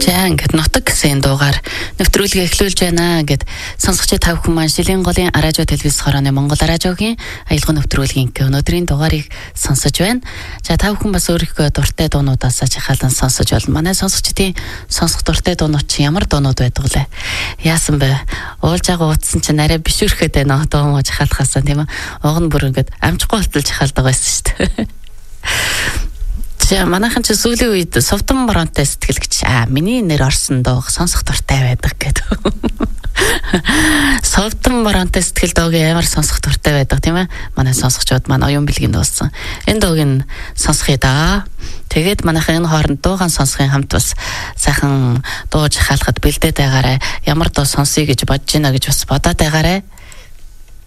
За ингээд нутаг гэсэн дуугаар нэвтрүүлгээ эхлүүлж байна гэд сонсогчид тав хүн маань Шилийн голын радио телевиз хорооны Монгол радиогийн аялал нэвтрүүлгийн өнөөдрийн дугаарыг сонсож байна. За тав хүн бас өөрийнхөө дуртай дуунуудаас жахаалан сонсож болно. Манай сонсогчдын сонсох дуртай дуунууд чи ямар дуунууд байдаг вэ? Яасан бэ? Уулж байгаа утсан чи нарай бишүүрхэд байна дуу муу жахаалахаасаа тийм ээ. Уг нь бүр ингээд амжихгүй болтол жахаалдаг байсан шүү дээ. Манайхан ч сүүлийн үед Совдон Моронтой сэтгэлгч миний нэр орсон дуу сонсох дуртай байдаг гэдэг. Совдон Моронтой сэтгэл дууг ямар сонсох дуртай байдаг тийм ээ. Манай сонсогчдод манай оюун бэлгийн дууссан. Энэ дууг нь сонсхий да. Тэгээд манайхан энэ хооронд дуугаан сонсохын хамт бас сайхан дуу жахаалахад бэлдээд байгаарай. Ямар дуу сонсъё гэж бодож байна гэж бас бодоод байгаарай.